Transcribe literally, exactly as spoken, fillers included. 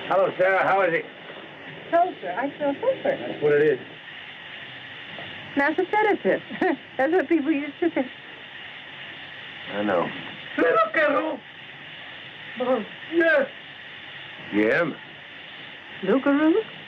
Hello, Sarah. How is it? Sulfur. I smell sulfur. That's what it is. That's a sedative. That's what people used to say. I know. Little girl. Oh, yes. Jim? Lucaroo?